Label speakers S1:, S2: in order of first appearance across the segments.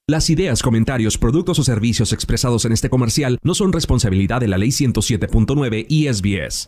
S1: Las ideas, comentarios, productos o servicios expresados en este comercial no son responsabilidad de la Ley 107.9 y SBS.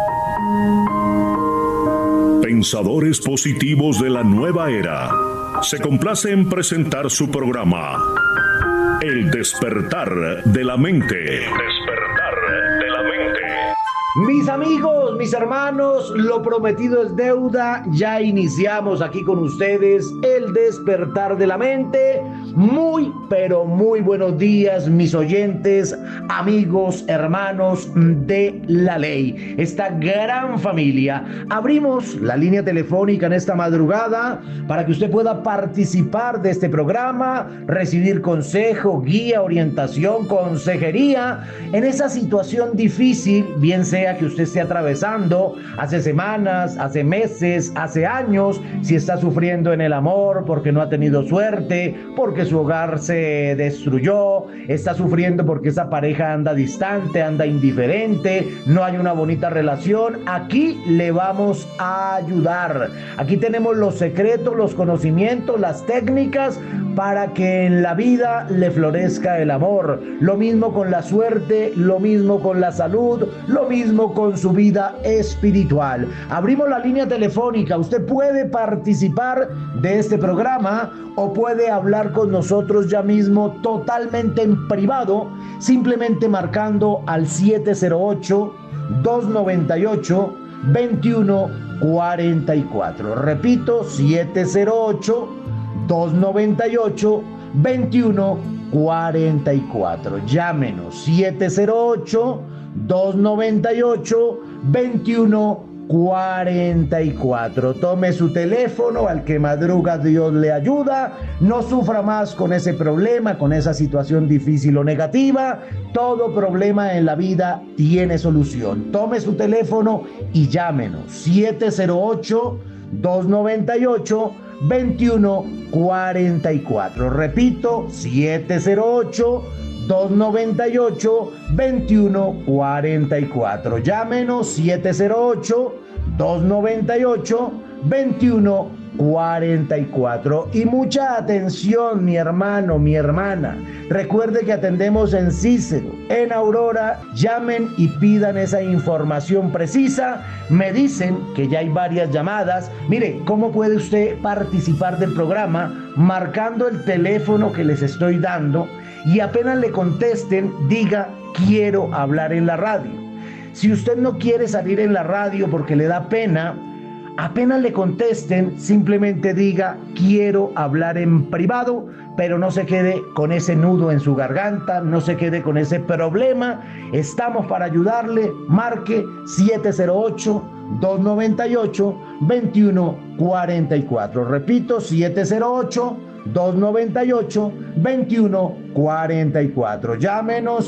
S2: Pensadores positivos de la nueva era. Se complace en presentar su programa El despertar de la mente. El despertar de la mente.
S3: Mis amigos, mis hermanos, lo prometido es deuda. Ya iniciamos aquí con ustedes El despertar de la mente. Muy, pero muy buenos días, mis oyentes, amigos, hermanos de la ley. Esta gran familia. Abrimos la línea telefónica en esta madrugada para que usted pueda participar de este programa, recibir consejo, guía, orientación, consejería en esa situación difícil, bien sea que usted esté atravesando hace semanas, hace meses, hace años, si está sufriendo en el amor porque no ha tenido suerte, porque su hogar se destruyó, está sufriendo porque esa pareja anda distante, anda indiferente, no hay una bonita relación. Aquí le vamos a ayudar. Aquí tenemos los secretos, los conocimientos, las técnicas para que en la vida le florezca el amor. Lo mismo con la suerte, lo mismo con la salud, lo mismo con su vida espiritual. Abrimos la línea telefónica. Usted puede participar de este programa o puede hablar con nosotros ya mismo totalmente en privado, simplemente marcando al 708-298-2144. Repito, 708-298-2144. Llámenos, 708-298-2144. Tome su teléfono, al que madruga Dios le ayuda. No sufra más con ese problema, con esa situación difícil o negativa. Todo problema en la vida tiene solución. Tome su teléfono y llámenos, 708-298-2144. Repito, 708-298-2144. Llámenos, 708-298-2144. Y mucha atención, mi hermano, mi hermana. Recuerde que atendemos en Cícero, en Aurora. Llamen y pidan esa información precisa. Me dicen que ya hay varias llamadas. Mire, ¿cómo puede usted participar del programa? Marcando el teléfono que les estoy dando, y apenas le contesten, diga: quiero hablar en la radio. Si usted no quiere salir en la radio porque le da pena, apenas le contesten, simplemente diga: quiero hablar en privado, pero no se quede con ese nudo en su garganta, no se quede con ese problema. Estamos para ayudarle. Marque 708-298-2144. Repito, 708-298-2144. Llámenos,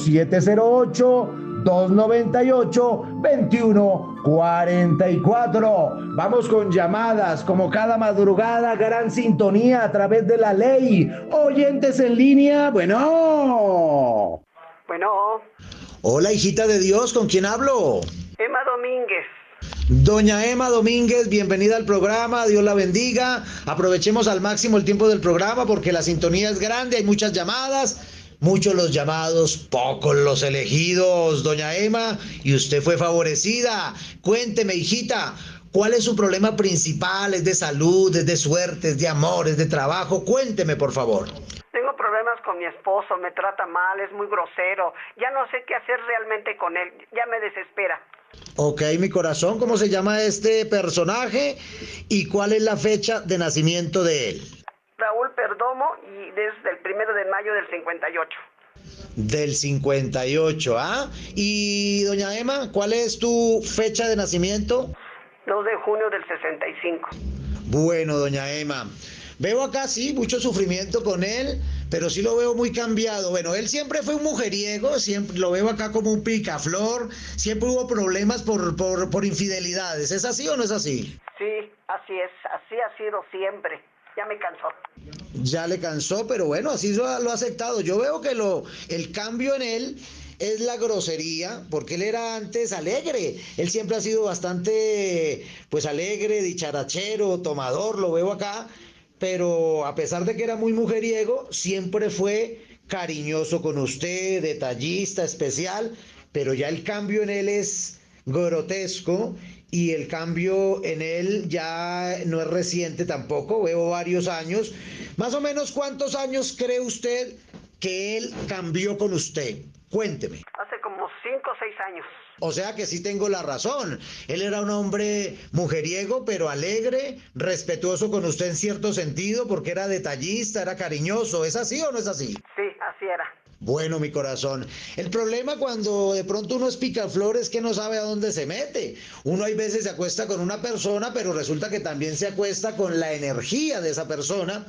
S3: 708-298-2144. Vamos con llamadas, como cada madrugada, gran sintonía a través de la ley. Oyentes en línea, bueno.
S4: Hola, hijita de Dios, ¿con quién hablo?
S5: Emma Domínguez.
S4: Doña Emma Domínguez, bienvenida al programa, Dios la bendiga. Aprovechemos al máximo el tiempo del programa porque la sintonía es grande, hay muchas llamadas, muchos los llamados, pocos los elegidos, doña Emma, y usted fue favorecida. Cuénteme, hijita, ¿cuál es su problema principal? ¿Es de salud, es de suerte, es de amor, es de trabajo? Cuénteme, por favor.
S5: Tengo problemas con mi esposo, me trata mal, es muy grosero. Ya no sé qué hacer realmente con él, ya me desespera.
S4: Ok, mi corazón, ¿cómo se llama este personaje y cuál es la fecha de nacimiento de él?
S5: Raúl Perdomo, y desde el 1 de mayo del 58.
S4: Del 58, ¿ah? Y doña Emma, ¿cuál es tu fecha de nacimiento?
S5: 2 de junio del 65.
S4: Bueno, doña Emma, veo acá sí mucho sufrimiento con él, pero sí lo veo muy cambiado. Bueno, él siempre fue un mujeriego, siempre lo veo acá como un picaflor, siempre hubo problemas por infidelidades. ¿Es así o no es así?
S5: Sí, así es, así ha sido siempre. Ya me cansó.
S4: Ya le cansó, pero bueno, así lo ha aceptado. Yo veo que el cambio en él es la grosería, porque él era antes alegre. Él siempre ha sido bastante, pues, alegre, dicharachero, tomador, lo veo acá. pero a pesar de que era muy mujeriego, siempre fue cariñoso con usted, detallista, especial, pero ya el cambio en él es grotesco y el cambio en él ya no es reciente tampoco, veo varios años. Más o menos, ¿cuántos años cree usted que él cambió con usted? Cuénteme.
S5: Hace como 5 o 6 años.
S4: O sea que sí tengo la razón. Él era un hombre mujeriego, pero alegre, respetuoso con usted en cierto sentido, porque era detallista, era cariñoso. ¿Es así o no es así?
S5: Sí, así era.
S4: Bueno, mi corazón, el problema cuando de pronto uno es picaflor es que no sabe a dónde se mete. Uno hay veces se acuesta con una persona, pero resulta que también se acuesta con la energía de esa persona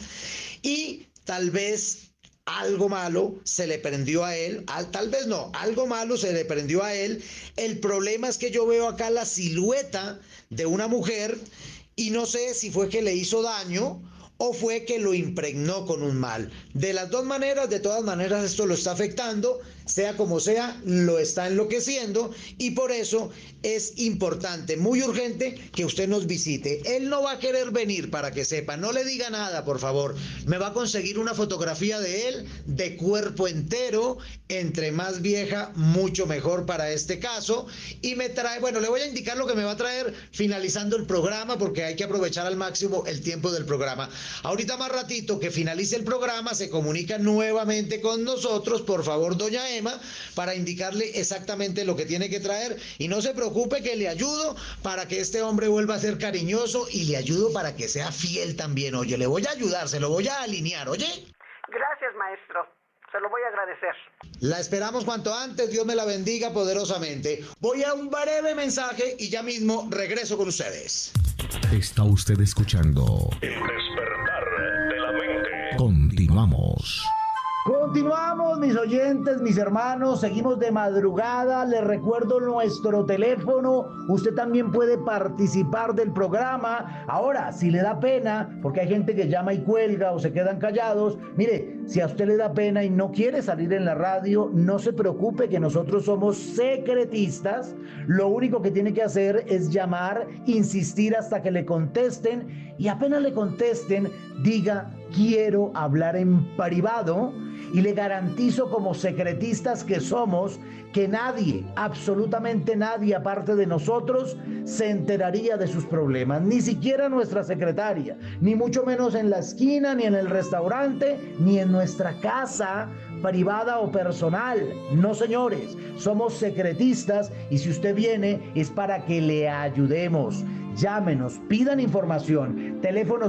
S4: y tal vez algo malo se le prendió a él, tal vez no, algo malo se le prendió a él. El problema es que yo veo acá la silueta de una mujer y no sé si fue que le hizo daño o fue que lo impregnó con un mal. De las dos maneras, de todas maneras esto lo está afectando, sea como sea, lo está enloqueciendo y por eso es importante, muy urgente que usted nos visite. Él no va a querer venir, para que sepa, no le diga nada, por favor. Me va a conseguir una fotografía de él de cuerpo entero, entre más vieja, mucho mejor para este caso. Y me trae, bueno, le voy a indicar lo que me va a traer finalizando el programa, porque hay que aprovechar al máximo el tiempo del programa. Ahorita más ratito que finalice el programa se comunica nuevamente con nosotros, por favor, doña Emma, para indicarle exactamente lo que tiene que traer y no se preocupe que le ayudo para que este hombre vuelva a ser cariñoso y le ayudo para que sea fiel también. Oye, le voy a ayudar, se lo voy a alinear, oye.
S5: Gracias, maestro. Se lo voy a agradecer.
S4: La esperamos cuanto antes, Dios me la bendiga poderosamente. Voy a un breve mensaje y ya mismo regreso con ustedes.
S1: Está usted escuchando
S2: El despertar de la mente.
S1: Continuamos.
S3: Continuamos, mis oyentes, mis hermanos, seguimos de madrugada. Les recuerdo nuestro teléfono. Usted también puede participar del programa. Ahora, si le da pena, porque hay gente que llama y cuelga o se quedan callados, mire, si a usted le da pena y no quiere salir en la radio, no se preocupe que nosotros somos secretistas. Lo único que tiene que hacer es llamar, insistir hasta que le contesten y apenas le contesten, diga, quiero hablar en privado. Y le garantizo, como secretistas que somos, que nadie, absolutamente nadie aparte de nosotros, se enteraría de sus problemas. Ni siquiera nuestra secretaria, ni mucho menos en la esquina, ni en el restaurante, ni en nuestra casa privada o personal. No, señores, somos secretistas y si usted viene es para que le ayudemos. Llámenos, pidan información. Teléfono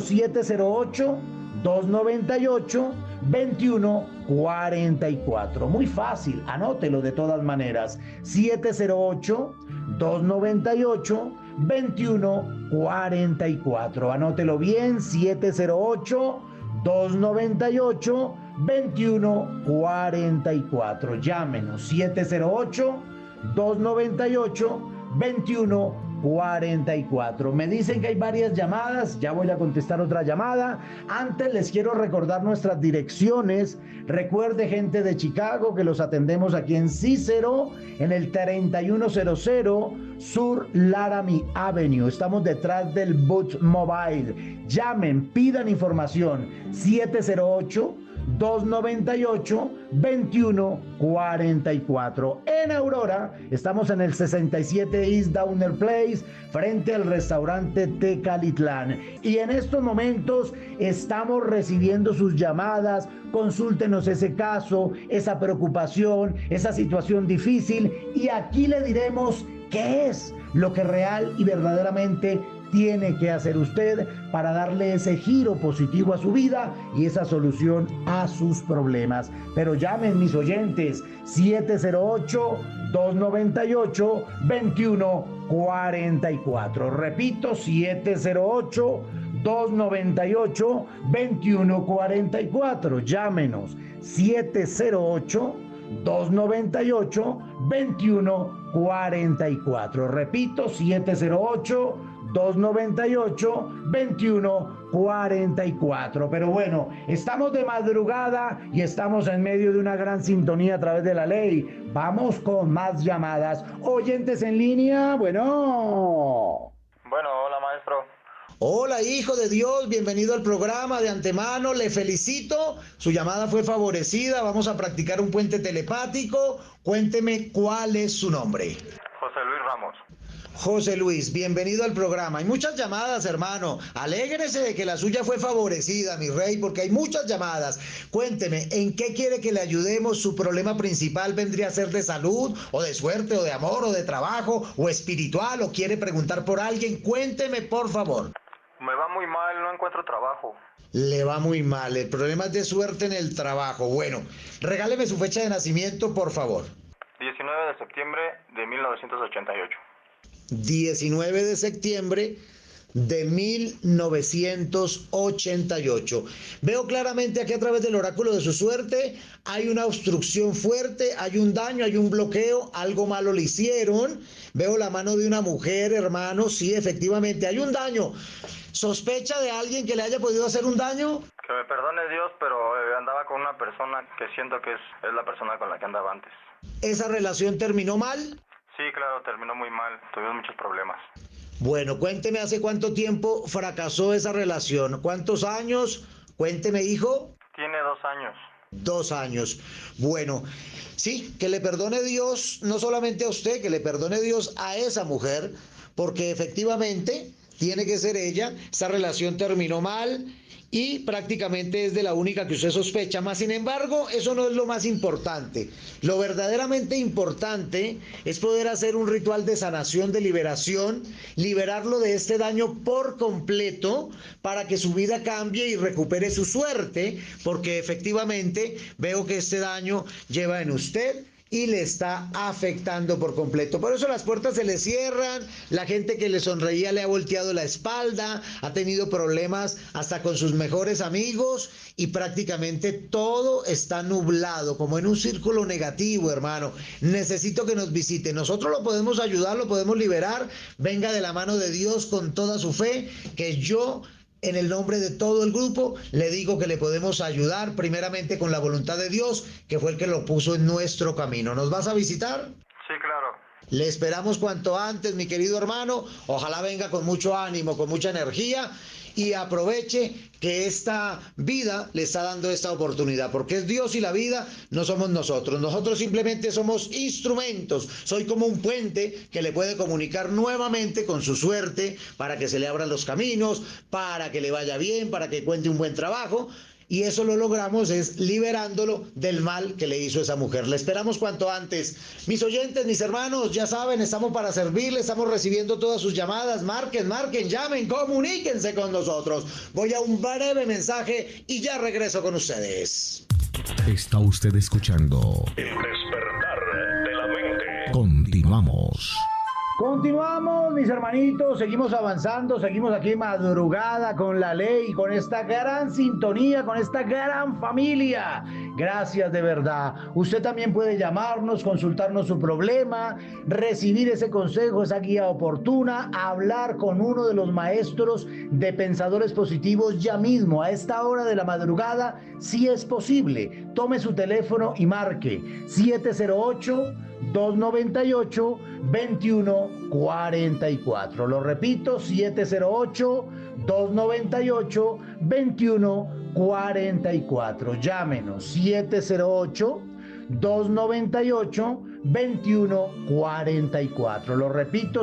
S3: 708-298-2144. Muy fácil, anótelo de todas maneras. 708-298-2144. Anótelo bien, 708-298-2144. Llámenos, 708-298-2144. Me dicen que hay varias llamadas, ya voy a contestar otra llamada. Antes les quiero recordar nuestras direcciones. Recuerde, gente de Chicago, que los atendemos aquí en Cícero, en el 3100 Sur Laramie Avenue. Estamos detrás del Boots Mobile. Llamen, pidan información. 708-298-2144. En Aurora estamos en el 67 East Downer Place, frente al restaurante Tecalitlán. Y en estos momentos estamos recibiendo sus llamadas. Consúltenos ese caso, esa preocupación, esa situación difícil, y aquí le diremos qué es lo que real y verdaderamente tiene que hacer usted para darle ese giro positivo a su vida y esa solución a sus problemas. Pero llamen, mis oyentes, 708-298-2144. Repito, 708-298-2144. Llámenos, 708-298-2144. Repito, 708-298-2144. Pero bueno, estamos de madrugada y estamos en medio de una gran sintonía a través de la ley. Vamos con más llamadas. Oyentes en línea, bueno.
S6: Bueno, hola, maestro.
S4: Hola, hijo de Dios, bienvenido al programa. De antemano le felicito, su llamada fue favorecida, vamos a practicar un puente telepático. Cuénteme cuál es su nombre.
S6: José Luis Ramos.
S4: José Luis, bienvenido al programa. Hay muchas llamadas, hermano. Alégrese de que la suya fue favorecida, mi rey, porque hay muchas llamadas. Cuénteme, ¿en qué quiere que le ayudemos? ¿Su problema principal vendría a ser de salud, o de suerte, o de amor, o de trabajo, o espiritual, o quiere preguntar por alguien? Cuénteme, por favor.
S6: Me va muy mal, no encuentro trabajo.
S4: Le va muy mal, el problema es de suerte en el trabajo. Bueno, regáleme su fecha de nacimiento, por favor.
S6: 19 de septiembre de 1988.
S4: 19 de septiembre de 1988. Veo claramente aquí a través del oráculo de su suerte, hay una obstrucción fuerte, hay un daño, hay un bloqueo, algo malo le hicieron. Veo la mano de una mujer, hermano, sí, efectivamente, hay un daño. ¿Sospecha de alguien que le haya podido hacer un daño?
S6: Que me perdone Dios, pero andaba con una persona que siento que es la persona con la que andaba antes.
S4: ¿Esa relación terminó mal?
S6: Sí, claro, terminó muy mal, tuvimos muchos problemas.
S4: Bueno, cuénteme hace cuánto tiempo fracasó esa relación. ¿Cuántos años? Cuénteme, hijo.
S6: Tiene 2 años.
S4: 2 años. Bueno, sí, que le perdone Dios, no solamente a usted, que le perdone Dios a esa mujer, porque efectivamente tiene que ser ella. Esa relación terminó mal y prácticamente es de la única que usted sospecha. Más sin embargo, eso no es lo más importante. Lo verdaderamente importante es poder hacer un ritual de sanación, de liberación, liberarlo de este daño por completo para que su vida cambie y recupere su suerte, porque efectivamente veo que este daño lleva en usted y le está afectando por completo. Por eso las puertas se le cierran, la gente que le sonreía le ha volteado la espalda, ha tenido problemas hasta con sus mejores amigos y prácticamente todo está nublado, como en un círculo negativo, hermano. Necesito que nos visite, nosotros lo podemos ayudar, lo podemos liberar. Venga de la mano de Dios con toda su fe, que yo, en el nombre de todo el grupo, le digo que le podemos ayudar primeramente con la voluntad de Dios, que fue el que lo puso en nuestro camino. ¿Nos vas a visitar?
S6: Sí, claro.
S4: Le esperamos cuanto antes, mi querido hermano. Ojalá venga con mucho ánimo, con mucha energía y aproveche que esta vida le está dando esta oportunidad, porque es Dios y la vida no somos nosotros. Nosotros simplemente somos instrumentos. Soy como un puente que le puede comunicar nuevamente con su suerte para que se le abran los caminos, para que le vaya bien, para que cuente un buen trabajo. Y eso lo logramos es liberándolo del mal que le hizo esa mujer. Le esperamos cuanto antes. Mis oyentes, mis hermanos, ya saben, estamos para servirles, estamos recibiendo todas sus llamadas. Marquen, llamen, comuníquense con nosotros. Voy a un breve mensaje y ya regreso con ustedes.
S1: Está usted escuchando
S2: El despertar de la mente.
S1: Continuamos.
S3: Continuamos, mis hermanitos, seguimos avanzando, seguimos aquí madrugada con la ley, con esta gran sintonía, con esta gran familia. Gracias de verdad. Usted también puede llamarnos, consultarnos su problema, recibir ese consejo, esa guía oportuna, hablar con uno de los maestros de Pensadores Positivos ya mismo, a esta hora de la madrugada, si es posible. Tome su teléfono y marque 708-298-2144. Lo repito, 708-298-2144. Llámenos, 708-298-2144. Lo repito,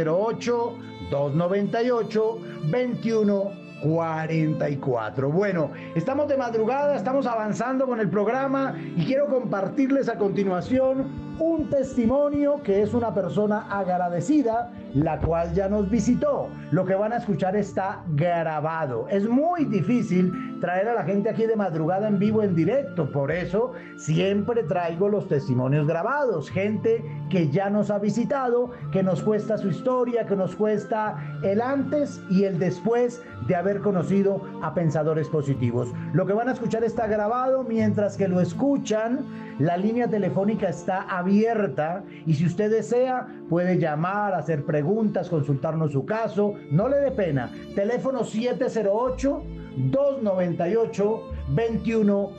S3: 708-298-2144. Bueno, estamos de madrugada, estamos avanzando con el programa y quiero compartirles a continuación un testimonio que es una persona agradecida, la cual ya nos visitó. Lo que van a escuchar está grabado. Es muy difícil traer a la gente aquí de madrugada en vivo, en directo. Por eso siempre traigo los testimonios grabados. Gente que ya nos ha visitado, que nos cuesta su historia, que nos cuesta el antes y el después de haber conocido a Pensadores Positivos. Lo que van a escuchar está grabado. Mientras que lo escuchan, la línea telefónica está abierta y si usted desea puede llamar, hacer preguntas, consultarnos su caso. No le dé pena. Teléfono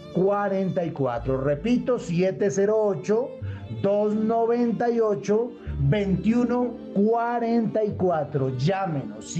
S3: 708-298-2144. Repito, 708-298-2144. 2144. Llámenos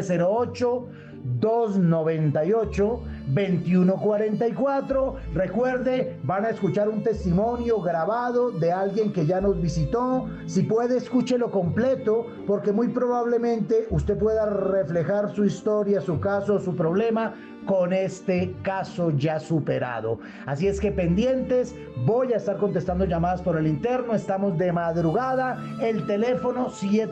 S3: 708-298-2144. Recuerde, van a escuchar un testimonio grabado de alguien que ya nos visitó. Si puede, escúchelo completo, porque muy probablemente usted pueda reflejar su historia, su caso, su problema con este caso ya superado. Así es que pendientes, voy a estar contestando llamadas por el interno. Estamos de madrugada. El teléfono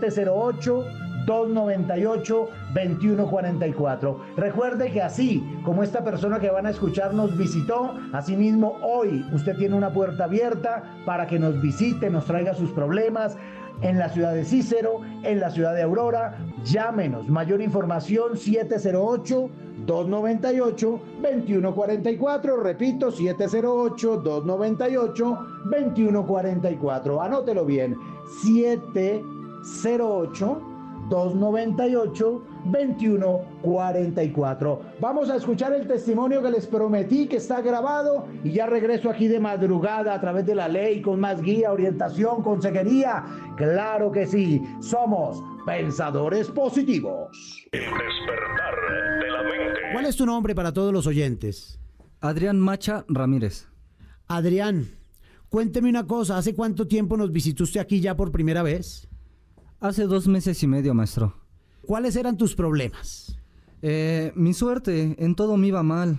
S3: 708-298-2144. Recuerde que así como esta persona que van a escuchar nos visitó, asimismo hoy usted tiene una puerta abierta para que nos visite, nos traiga sus problemas en la ciudad de Cícero, en la ciudad de Aurora. Llámenos. Mayor información 708-298-2144. Repito, 708-298-2144. Anótelo bien. 708-298-2144. Vamos a escuchar el testimonio que les prometí, que está grabado, y ya regreso aquí de madrugada a través de la ley con más guía, orientación, consejería. Claro que sí, somos Pensadores Positivos.
S2: El despertar de la mente.
S4: ¿Cuál es tu nombre para todos los oyentes?
S7: Adrián Macha Ramírez.
S4: Adrián, cuénteme una cosa, ¿hace cuánto tiempo nos visitó usted aquí ya por primera vez?
S7: Hace 2 meses y medio, maestro.
S4: ¿Cuáles eran tus problemas?
S7: Mi suerte, en todo me iba mal.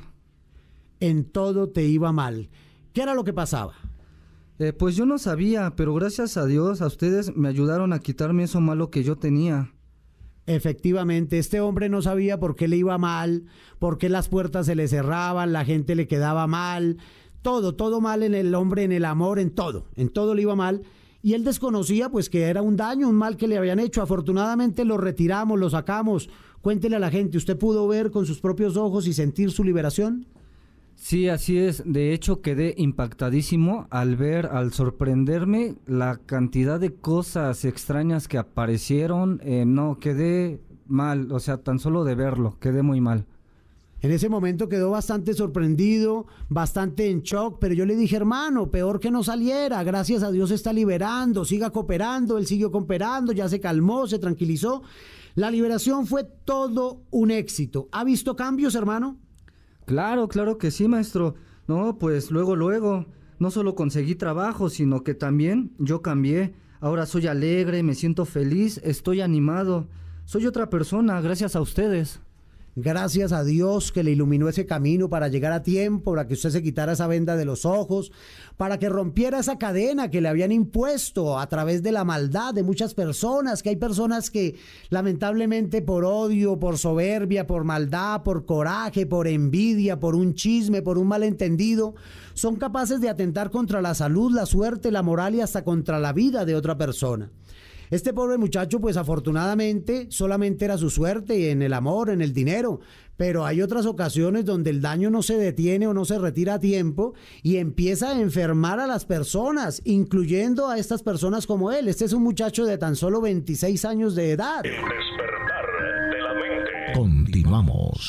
S4: En todo te iba mal. ¿Qué era lo que pasaba?
S7: Pues yo no sabía, pero gracias a Dios, a ustedes me ayudaron a quitarme eso malo que yo tenía.
S4: Efectivamente, este hombre no sabía por qué le iba mal, por qué las puertas se le cerraban, la gente le quedaba mal, todo mal en el hombre, en el amor, en todo le iba mal. Y él desconocía pues que era un daño, un mal que le habían hecho. Afortunadamente lo retiramos, lo sacamos. Cuéntele a la gente, ¿usted pudo ver con sus propios ojos y sentir su liberación?
S7: Sí, así es. De hecho, quedé impactadísimo al sorprenderme la cantidad de cosas extrañas que aparecieron. No, quedé mal, o sea, tan solo de verlo, quedé muy mal.
S4: En ese momento quedó bastante sorprendido, bastante en shock, pero yo le dije, hermano, peor que no saliera, gracias a Dios se está liberando, siga cooperando. Él siguió cooperando, ya se calmó, se tranquilizó. La liberación fue todo un éxito. ¿Ha visto cambios, hermano?
S7: Claro que sí, maestro. No, pues luego, no solo conseguí trabajo, sino que también yo cambié. Ahora soy alegre, me siento feliz, estoy animado. Soy otra persona, gracias a ustedes.
S4: Gracias a Dios que le iluminó ese camino para llegar a tiempo, para que usted se quitara esa venda de los ojos, para que rompiera esa cadena que le habían impuesto a través de la maldad de muchas personas, que hay personas que lamentablemente por odio, por soberbia, por maldad, por coraje, por envidia, por un chisme, por un malentendido, son capaces de atentar contra la salud, la suerte, la moral y hasta contra la vida de otra persona. Este pobre muchacho, pues afortunadamente, solamente era su suerte en el amor, en el dinero, pero hay otras ocasiones donde el daño no se detiene o no se retira a tiempo y empieza a enfermar a las personas, incluyendo a estas personas como él. Este es un muchacho de tan solo 26 años de edad.
S2: El despertar de la mente.
S3: Continuamos,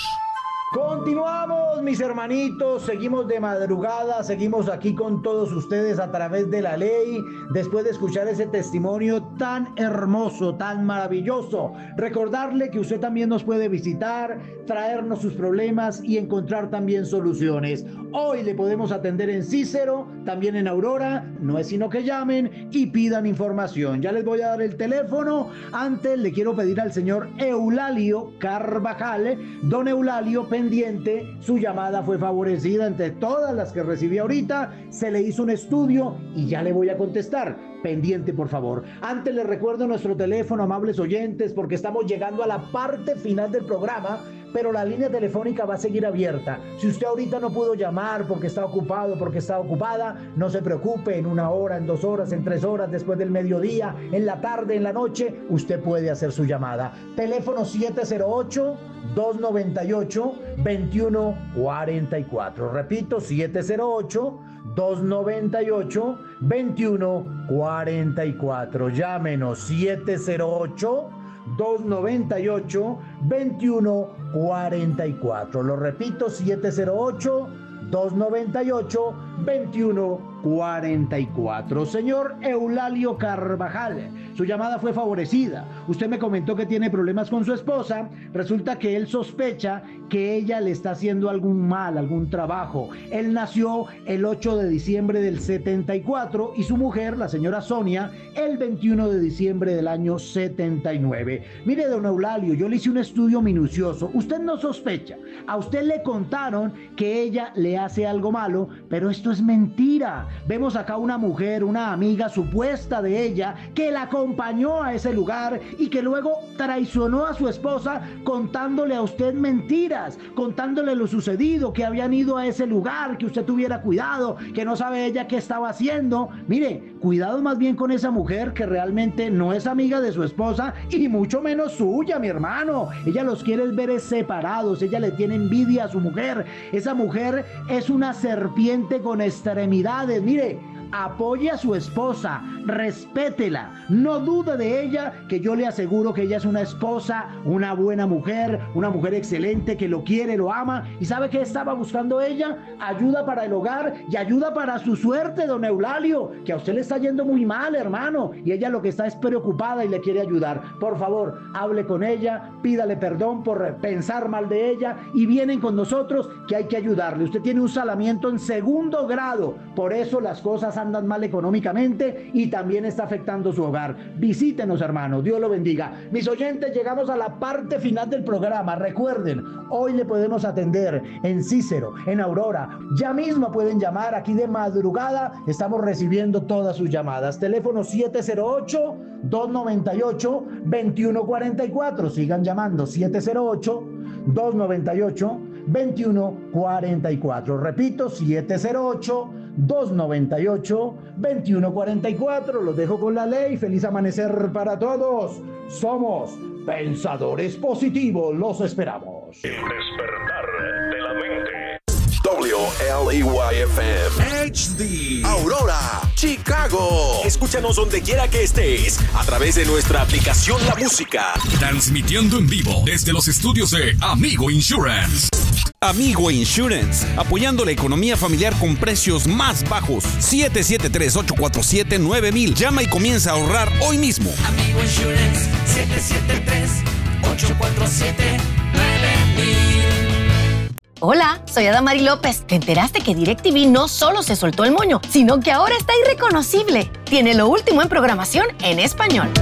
S3: mis hermanitos, seguimos de madrugada, seguimos aquí con todos ustedes a través de la ley, después de escuchar ese testimonio tan hermoso, tan maravilloso. Recordarle que usted también nos puede visitar, traernos sus problemas y encontrar también soluciones. Hoy le podemos atender en Cícero, también en Aurora. No es sino que llamen y pidan información. Ya les voy a dar el teléfono. Antes le quiero pedir al señor Eulalio Carvajal. Don Eulalio, pendiente, su llamada fue favorecida entre todas las que recibí ahorita. Se le hizo un estudio y ya le voy a contestar. Pendiente, por favor. Antes les recuerdo nuestro teléfono, amables oyentes, porque estamos llegando a la parte final del programa, pero la línea telefónica va a seguir abierta. Si usted ahorita no pudo llamar porque está ocupado, porque está ocupada, no se preocupe. En 1 hora, en 2 horas, en 3 horas, después del mediodía, en la tarde, en la noche, usted puede hacer su llamada. Teléfono 708-298-2144. Repito, 708-298-2144. Llámenos 708-298-2144. Lo repito, 708-298-2144. Señor Eulalio Carvajal, su llamada fue favorecida. Usted me comentó que tiene problemas con su esposa. Resulta que él sospecha que ella le está haciendo algún mal, algún trabajo. Él nació el 8 de diciembre del 74 y su mujer, la señora Sonia, el 21 de diciembre del año 79. Mire, don Eulalio, yo le hice un estudio minucioso. Usted no sospecha. A usted le contaron que ella le hace algo malo, pero esto es mentira. Vemos acá una mujer, una amiga supuesta de ella, que la acompañó a ese lugar y que luego traicionó a su esposa contándole a usted mentiras, contándole lo sucedido, que habían ido a ese lugar, que usted tuviera cuidado, que no sabe ella qué estaba haciendo. Mire, cuidado más bien con esa mujer que realmente no es amiga de su esposa y mucho menos suya, mi hermano. Ella los quiere ver separados, ella le tiene envidia a su mujer. Esa mujer es una serpiente con extremidades. Mire, apoye a su esposa, respétela, no dude de ella, que yo le aseguro que ella es una esposa, una buena mujer, una mujer excelente que lo quiere, lo ama. ¿Y sabe qué estaba buscando ella? Ayuda para el hogar y ayuda para su suerte, don Eulalio, que a usted le está yendo muy mal, hermano, y ella lo que está es preocupada y le quiere ayudar. Por favor, hable con ella, pídale perdón por pensar mal de ella y vienen con nosotros, que hay que ayudarle. Usted tiene un salamiento en 2º grado, por eso las cosas andan mal económicamente y también está afectando su hogar. Visítenos, hermanos, Dios lo bendiga. Mis oyentes, llegamos a la parte final del programa. Recuerden, hoy le podemos atender en Cícero, en Aurora. Ya mismo pueden llamar, aquí de madrugada estamos recibiendo todas sus llamadas. Teléfono 708-298-2144. Sigan llamando, 708-298-2144. Repito, 708-298-2144. Los dejo con la ley. Feliz amanecer para todos. Somos Pensadores Positivos. Los esperamos.
S2: El despertar de la mente.
S8: WLEY-FM HD Aurora, Chicago. Escúchanos donde quiera que estés a través de nuestra aplicación La Música.
S9: Transmitiendo en vivo desde los estudios de Amigo Insurance.
S10: Amigo Insurance, apoyando la economía familiar con precios más bajos. 773-847-9000. Llama y comienza a ahorrar hoy mismo.
S11: Amigo Insurance, 773-847-9000.
S12: Hola, soy Adamari López. ¿Te enteraste que DirecTV no solo se soltó el moño, sino que ahora está irreconocible? Tiene lo último en programación en español.